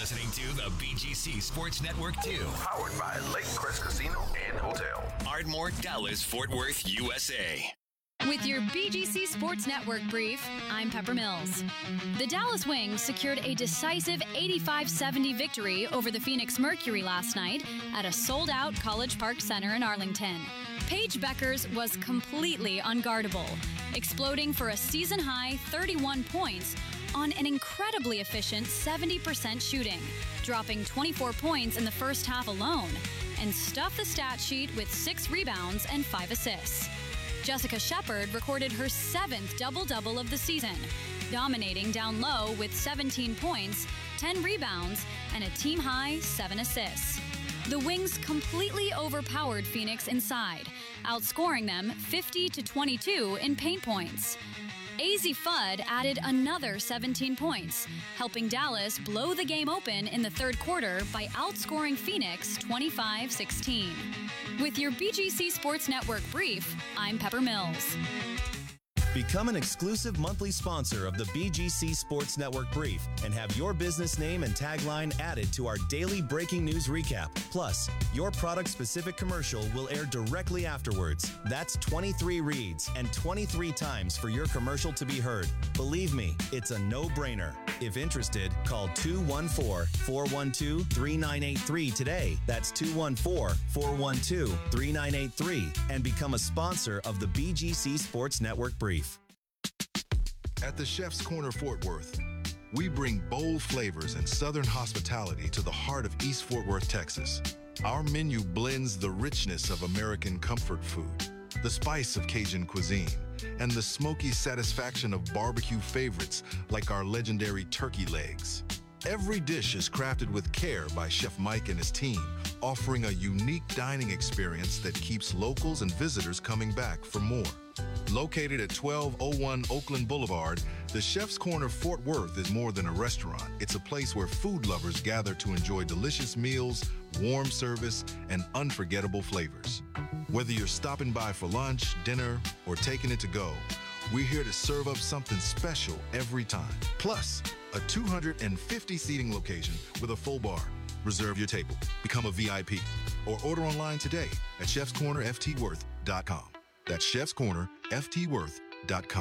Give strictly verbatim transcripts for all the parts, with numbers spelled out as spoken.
listening to the B G C Sports Network two. Powered by Lake Crest Casino and Hotel. Ardmore, Dallas, Fort Worth, U S A. With your B G C Sports Network brief, I'm Pepper Mills. The Dallas Wings secured a decisive eighty-five seventy victory over the Phoenix Mercury last night at a sold-out College Park Center in Arlington. Paige Beckers was completely unguardable, exploding for a season-high thirty-one points on an incredibly efficient seventy percent shooting, dropping twenty-four points in the first half alone, and stuffed the stat sheet with six rebounds and five assists. Jessica Shepard recorded her seventh double-double of the season, dominating down low with seventeen points, ten rebounds, and a team-high seven assists. The Wings completely overpowered Phoenix inside, outscoring them fifty to twenty-two in paint points. Azzi Fudd added another seventeen points, helping Dallas blow the game open in the third quarter by outscoring Phoenix twenty-five sixteen. With your B G C Sports Network brief, I'm Pepper Mills. Become an exclusive monthly sponsor of the B G C Sports Network brief and have your business name and tagline added to our daily breaking news recap. Plus, your product-specific commercial will air directly afterwards. That's twenty-three reads and twenty-three times for your commercial to be heard. Believe me, it's a no-brainer. If interested, call two one four, four one two, three nine eight three today. That's two one four, four one two, three nine eight three and become a sponsor of the B G C Sports Network brief. At the Chef's Corner Fort Worth, we bring bold flavors and southern hospitality to the heart of East Fort Worth, Texas. Our menu blends the richness of American comfort food, the spice of Cajun cuisine, and the smoky satisfaction of barbecue favorites like our legendary turkey legs. Every dish is crafted with care by Chef Mike and his team, offering a unique dining experience that keeps locals and visitors coming back for more. Located at twelve oh one Oakland Boulevard, the Chef's Corner Fort Worth is more than a restaurant. It's a place where food lovers gather to enjoy delicious meals, warm service, and unforgettable flavors. Whether you're stopping by for lunch, dinner, or taking it to go, we're here to serve up something special every time. Plus, a two hundred fifty seating location with a full bar. Reserve your table, become a V I P, or order online today at chefs corner f t worth dot com. That's chefs corner f t worth dot com.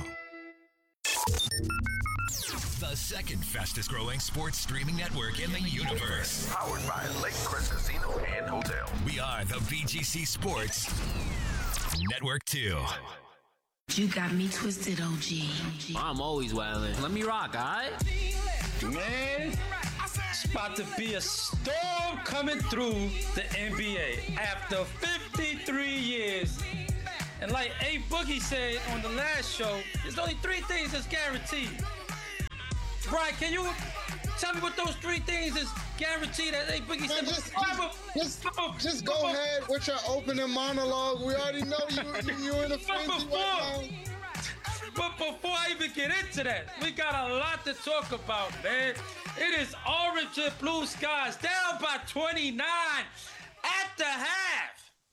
The second fastest growing sports streaming network in the universe. Powered by Lake Crest Casino and Hotel. We are the B G C Sports Network two. You got me twisted, O G. I'm always wildin'. Let me rock, all right? Man, it's about to be a storm coming through the N B A after fifty-three years. And like A Boogie said on the last show, there's only three things that's guaranteed. Brian, can you tell me what those three things is guaranteed that A Boogie said? Just, just, just, just go ahead with your opening monologue. We already know you, you, you're in a frenzy right now. But before I even get into that, we got a lot to talk about, man. It is orange and blue skies, down by twenty-nine at the half.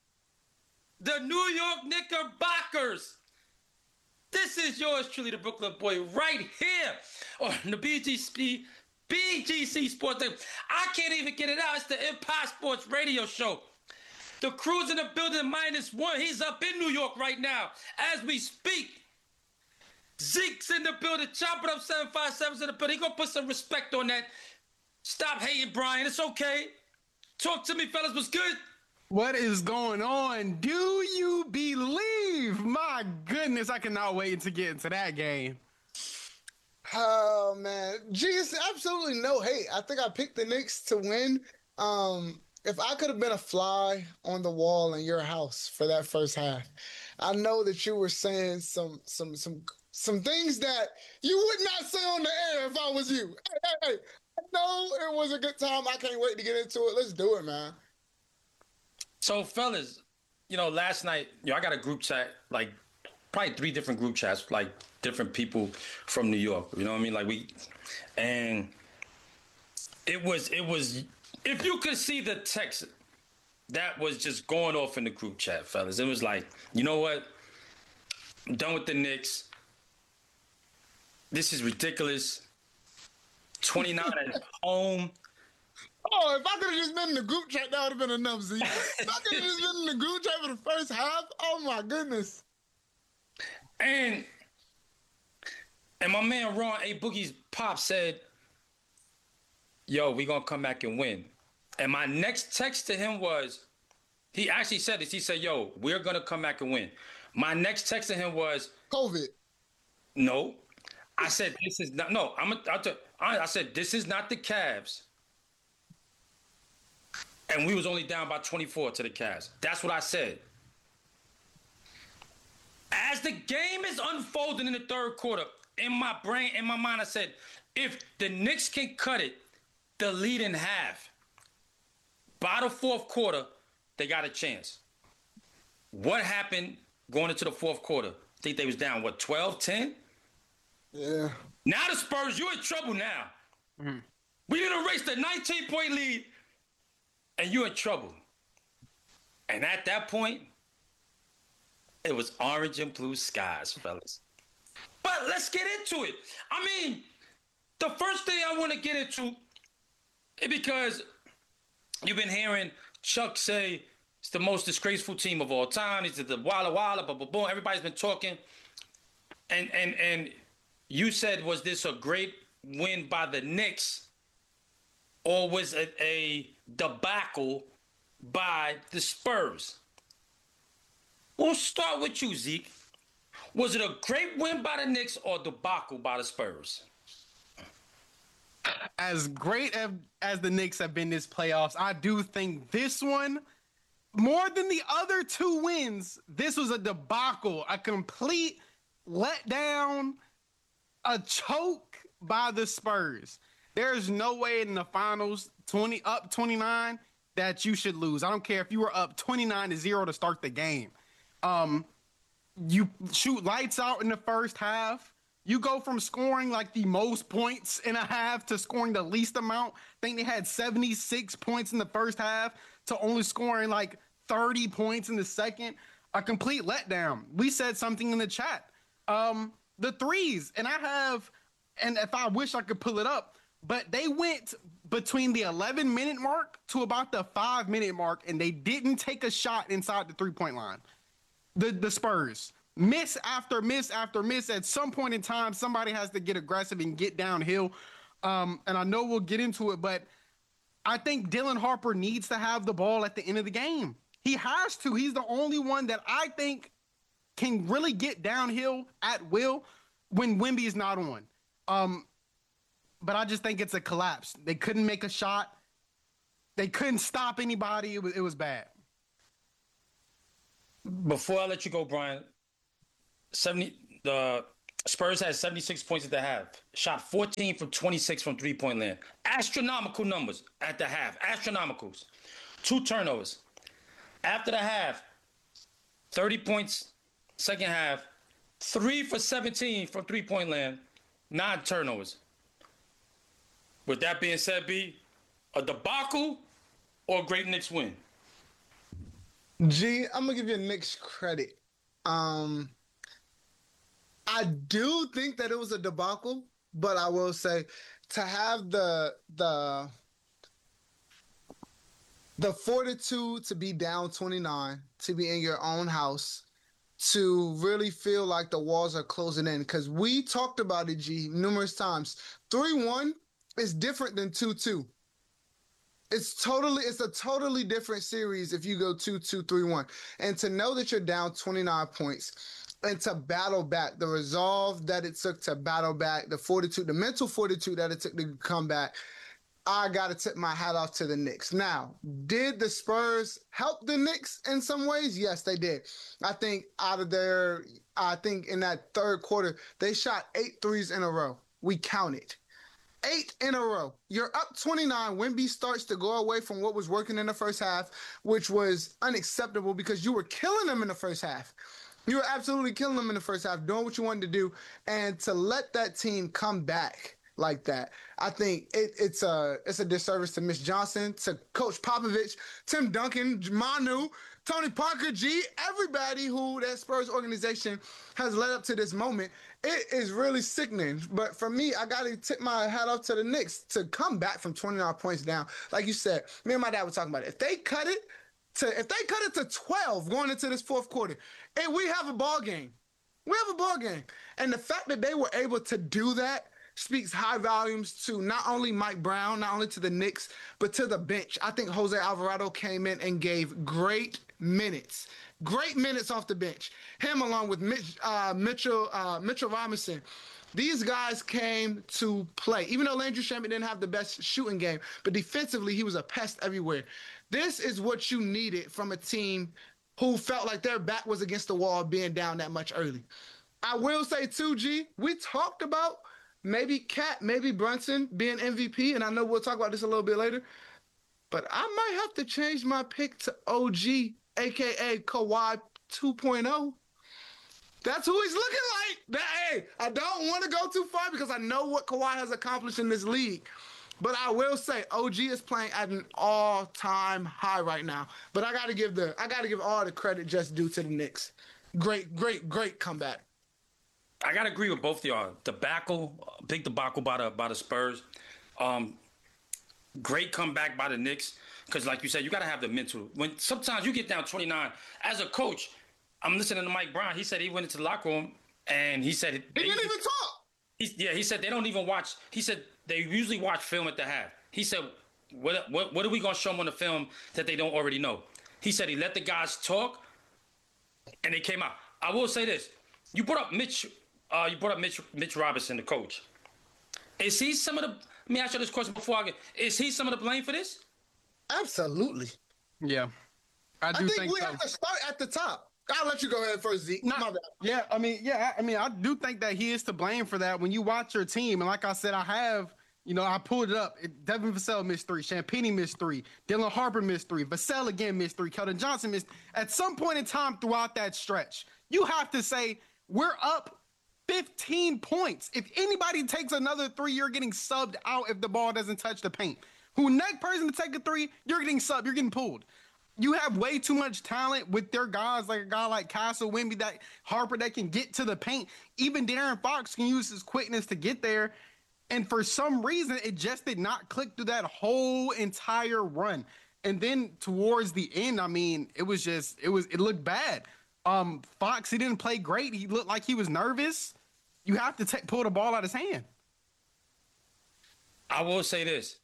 The New York Knickerbockers. This is yours truly, the Brooklyn boy, right here on the B G C, B G C Sports. I can't even get it out. It's the Empire Sports Radio Show. The crew's in the building minus one. He's up in New York right now as we speak. Zeke's in the building. Chop it up, seven five seven's in the building. He gonna put some respect on that. Stop hating, Brian. It's okay. Talk to me, fellas. What's good? What is going on? Do you believe? My goodness, I cannot wait to get into that game. Oh, man. Geez, absolutely no hate. I think I picked the Knicks to win. Um, if I could have been a fly on the wall in your house for that first half, I know that you were saying some some some some things that you would not say on the air if I was you. Hey, hey, hey. I know it was a good time. I can't wait to get into it. Let's do it, man. So, fellas, you know, last night, you know, I got a group chat, like, probably three different group chats, like, different people from New York, you know what I mean? Like, we, and it was, it was, if you could see the text that was just going off in the group chat, fellas, it was like, you know what? I'm done with the Knicks. This is ridiculous. twenty-nine at home. Oh, if I could have just been in the group chat, that would have been enough, Z. If I could have just been in the group chat for the first half, oh my goodness. And and my man Ron A. Boogie's pop said, yo, we gonna come back and win. And my next text to him was, he actually said this. He said, yo, we're gonna come back and win. My next text to him was COVID. No. I said, this is not, no, I'm a, I'll tell, I, I said, this is not the Cavs. And we was only down by twenty-four to the Cavs. That's what I said. As the game is unfolding in the third quarter, in my brain, in my mind, I said, if the Knicks can cut it, the lead in half, by the fourth quarter, they got a chance. What happened going into the fourth quarter? I think they was down, what, twelve ten? Yeah. Now the Spurs, you're in trouble now. Mm-hmm. We didn't erase the nineteen-point lead, and you're in trouble. And at that point, it was orange and blue skies, fellas. But let's get into it. I mean, the first thing I want to get into is because you've been hearing Chuck say it's the most disgraceful team of all time. It's the Walla Walla, blah, blah, blah. Everybody's been talking. And, and, and you said, was this a great win by the Knicks, or was it a debacle by the Spurs? We'll start with you, Zeke. Was it a great win by the Knicks or debacle by the Spurs? As great as, as the Knicks have been this playoffs, I do think this one, more than the other two wins, this was a debacle, a complete letdown, a choke by the Spurs. There's no way in the finals, twenty up twenty-nine, that you should lose. I don't care if you were up twenty-nine to zero to start the game. Um, you shoot lights out in the first half. You go from scoring like the most points in a half to scoring the least amount. I think they had seventy-six points in the first half to only scoring like thirty points in the second. A complete letdown. We said something in the chat. Um, the threes, and I have, and if I wish I could pull it up, but they went between the eleven minute mark to about the five minute mark, and they didn't take a shot inside the three point line. The the Spurs, miss after miss after miss. At some point in time, somebody has to get aggressive and get downhill. Um, and I know we'll get into it, but I think Dylan Harper needs to have the ball at the end of the game. He has to. He's the only one that I think can really get downhill at will when Wemby is not on. Um, but I just think it's a collapse. They couldn't make a shot. They couldn't stop anybody. It was, it was bad. Before I let you go, Brian, seventy the Spurs had seventy-six points at the half. Shot fourteen from twenty-six from three-point land. Astronomical numbers at the half. Astronomicals. Two turnovers. After the half, thirty points, second half, three for seventeen from three-point land, nine turnovers. With that being said, B, a debacle or a great Knicks win? G, I'm going to give you a Knicks credit. Um, I do think that it was a debacle, but I will say to have the the the fortitude to be down twenty-nine, to be in your own house, to really feel like the walls are closing in. Because we talked about it, G, numerous times. three one is different than two two. It's totally, it's a totally different series if you go two two, three one. And to know that you're down twenty-nine points and to battle back, the resolve that it took to battle back, the fortitude, the mental fortitude that it took to come back, I got to tip my hat off to the Knicks. Now, did the Spurs help the Knicks in some ways? Yes, they did. I think out of their, I think in that third quarter, they shot eight threes in a row. We counted. Eight in a row. You're up twenty-nine. Wemby starts to go away from what was working in the first half, which was unacceptable because you were killing them in the first half. You were absolutely killing them in the first half, doing what you wanted to do. And to let that team come back like that, I think it, it's a it's a disservice to Miss Johnson, to Coach Popovich, Tim Duncan, Manu, Tony Parker, G, everybody who that Spurs organization has led up to this moment. it is really sickening. But for me, I got to tip my hat off to the Knicks to come back from twenty-nine points down. Like you said, me and my dad were talking about it. If they cut it to, if they cut it to twelve going into this fourth quarter, and we have a ball game, we have a ball game. And the fact that they were able to do that speaks high volumes to not only Mike Brown, not only to the Knicks, but to the bench. I think Jose Alvarado came in and gave great minutes. Great minutes off the bench. Him along with Mitch, uh, Mitchell uh, Mitchell Robinson. These guys came to play. Even though Landry Shamet didn't have the best shooting game, but defensively he was a pest everywhere. This is what you needed from a team who felt like their back was against the wall being down that much early. I will say too, G, we talked about maybe Cat, maybe Brunson being M V P, and I know we'll talk about this a little bit later, but I might have to change my pick to O G, a k a. Kawhi two point oh. That's who he's looking like. That, hey, I don't want to go too far because I know what Kawhi has accomplished in this league. But I will say O G is playing at an all-time high right now. But I got to give the I got to give all the credit just due to the Knicks. Great, great, great comeback. I gotta agree with both of y'all. Debacle, big debacle by the by the Spurs. Um, great comeback by the Knicks. Because like you said, you gotta have the mental. When sometimes you get down twenty-nine, as a coach, I'm listening to Mike Brown. He said he went into the locker room and he said he didn't even talk. He, yeah, he said they don't even watch. He said they usually watch film at the half. He said, what what what are we gonna show them on the film that they don't already know? He said he let the guys talk, and they came out. I will say this: you brought up Mitch. Uh, you brought up Mitch, Mitch Robinson, the coach. Is he some of the? Let me ask you this question before I get. Is he some of the blame for this? Absolutely. Yeah, I do I think, think we so. have to start at the top. I'll let you go ahead first, Zeke. Not, My bad. yeah, I mean, yeah, I mean, I do think that he is to blame for that. When you watch your team, and like I said, I have, you know, I pulled it up. It, Devin Vassell missed three, Champagnie missed three, Dylan Harper missed three, Vassell again missed three, Keldon Johnson missed. At some point in time throughout that stretch, you have to say we're up fifteen points. If anybody takes another three, you're getting subbed out if the ball doesn't touch the paint. Who next person to take a three, you're getting subbed, you're getting pulled. You have way too much talent with their guys, like a guy like Castle, Wemby, that Harper that can get to the paint. Even De'Aaron Fox can use his quickness to get there. And for some reason, it just did not click through that whole entire run. And then towards the end, I mean, it was just, it was, it looked bad. Um, Fox, he didn't play great. He looked like he was nervous. You have to take, pull the ball out of his hand. I will say this.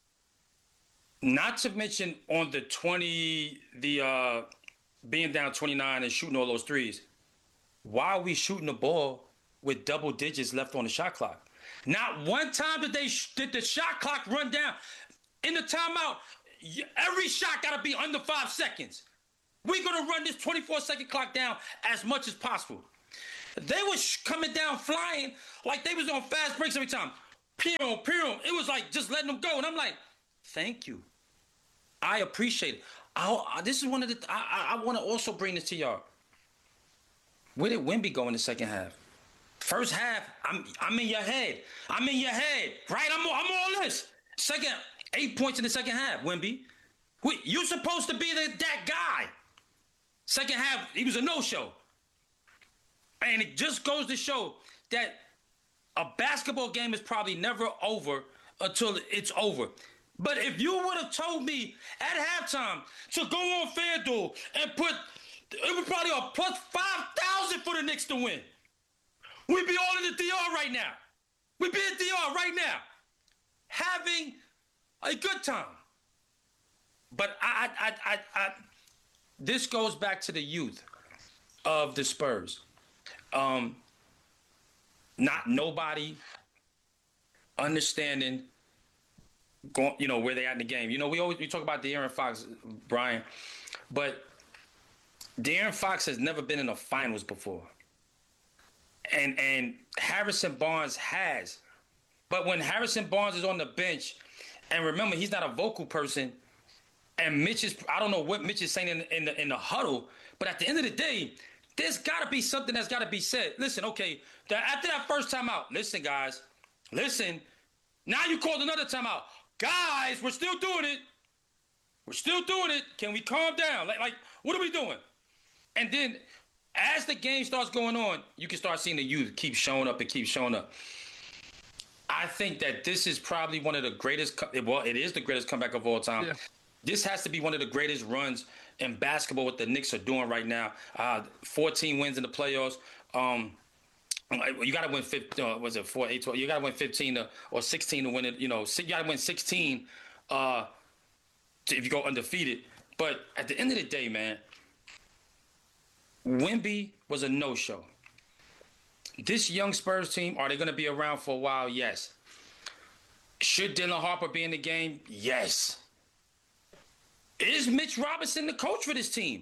Not to mention on the twenty, the uh, being down twenty-nine and shooting all those threes. Why are we shooting the ball with double digits left on the shot clock? Not one time did they sh- did the shot clock run down. In the timeout, every shot got to be under five seconds. We're going to run this twenty-four second clock down as much as possible. They was sh- coming down flying like they was on fast breaks every time. Pew, pew. It was like just letting them go. And I'm like, thank you. I appreciate it. I, this is one of the, I, I, I want to also bring this to y'all. Where did Wemby go in the second half? First half, I'm I'm in your head. I'm in your head, right? I'm, I'm all this. Second, eight points in the second half, Wemby. We, you're supposed to be the, that guy. Second half, he was a no-show. And it just goes to show that a basketball game is probably never over until it's over. But if you would have told me at halftime to go on FanDuel and put, it was probably a plus five thousand for the Knicks to win. We'd be all in the D R right now. We'd be in D R right now, having a good time. But I, I, I, I, I this goes back to the youth of the Spurs. Um, not nobody understanding, going, you know, where they at in the game. You know, we always we talk about De'Aaron Fox, Brian, but De'Aaron Fox has never been in the finals before. And and Harrison Barnes has. But when Harrison Barnes is on the bench, and remember, he's not a vocal person, and Mitch is, I don't know what Mitch is saying in, in, the, in the huddle, but at the end of the day, there's got to be something that's got to be said. Listen, okay, the, after that first timeout, listen, guys, listen, now you called another timeout. Guys, we're still doing it. We're still doing it. Can we calm down? Like, like, what are we doing? And then as the game starts going on, you can start seeing the youth keep showing up and keep showing up. I think that this is probably one of the greatest, well, it is the greatest comeback of all time. Yeah. This has to be one of the greatest runs in basketball, what the Knicks are doing right now. Uh, fourteen wins in the playoffs. Um, you got to win fifteen, uh, was it four, eight, twelve? You got to win fifteen to, or sixteen to win it. You know, you got to win sixteen uh, to, if you go undefeated. But at the end of the day, man, Wemby was a no-show. This young Spurs team, are they going to be around for a while? Yes. Should Dylan Harper be in the game? Yes. Is Mitch Robinson the coach for this team?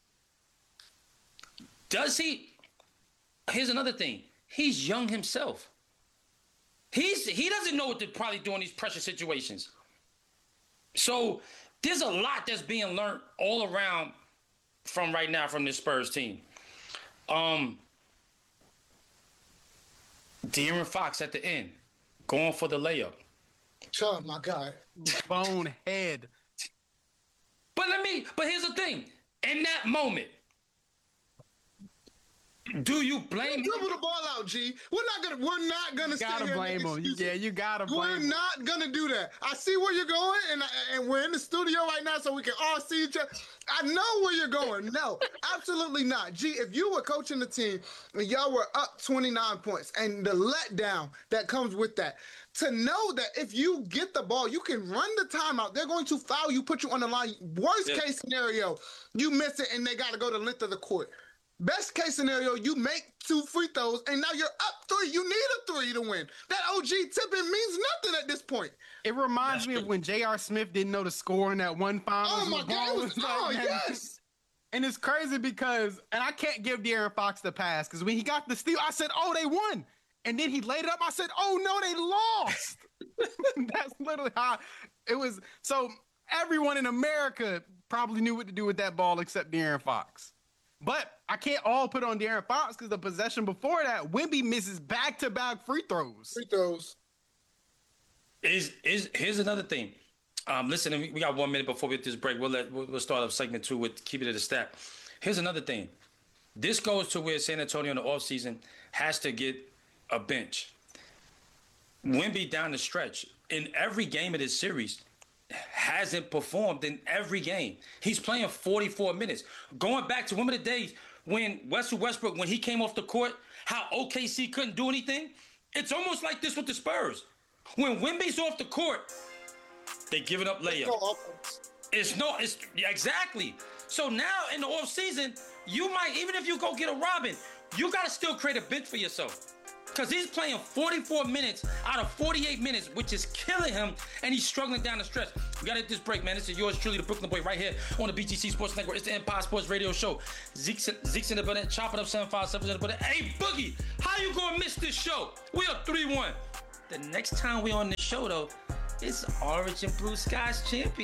Does he? Here's another thing. He's young himself. He's he doesn't know what to probably do in these pressure situations. So there's a lot that's being learned all around from right now from this Spurs team. Um, De'Aaron Fox at the end, going for the layup. Oh my God. Bonehead. But let me, but here's the thing. In that moment, do you blame him? Dribble the ball out, G. We're not gonna. We're not gonna. You gotta blame him. You, yeah, you gotta blame We're him. not gonna do that. I see where you're going, and and we're in the studio right now, so we can all see each other. I know where you're going. No, absolutely not. G, if you were coaching the team and y'all were up twenty-nine points, and the letdown that comes with that, to know that if you get the ball, you can run the timeout. They're going to foul you, put you on the line. Worst yeah. case scenario, you miss it, and they got to go the length of the court. Best case scenario, you make two free throws, and now you're up three. You need a three to win. That O G tipping means nothing at this point. It reminds That's me true. of when J R. Smith didn't know the score in that one finals. Oh, my God. It was, oh, like, yes. And it's crazy because, and I can't give De'Aaron Fox the pass, because when he got the steal, I said, oh, they won. And then he laid it up. I said, oh, no, they lost. That's literally how it was. So everyone in America probably knew what to do with that ball except De'Aaron Fox. But I can't all put on De'Aaron Fox because the possession before that, Wemby misses back-to-back free throws. Free throws. Is is here's another thing. Um, listen, we got one minute before we hit this break. We'll let we'll, we'll start up segment two with keep it at a stat. Here's another thing. This goes to where San Antonio in the offseason has to get a bench. Wemby down the stretch in every game of this series hasn't performed in every game. He's playing forty-four minutes. Going back to one of the days when Russell Westbrook, when he came off the court, how O K C couldn't do anything. It's almost like this with the Spurs. When Wemby's off the court, they giving up layups. No it's no, it's yeah, exactly. So now in the offseason, you might, even if you go get a Robin, you got to still create a bench for yourself. Because he's playing forty-four minutes out of forty-eight minutes, which is killing him, and he's struggling down the stretch. We got to hit this break, man. This is yours truly, the Brooklyn Boy, right here on the B G C Sports Network. It's the Empire Sports Radio Show. Zeke's, Zeke's in the building, chopping up seven five seven in the building. Hey, Boogie, how you going to miss this show? We are three one. The next time we on this show, though, it's Orange and Blue Skies champion.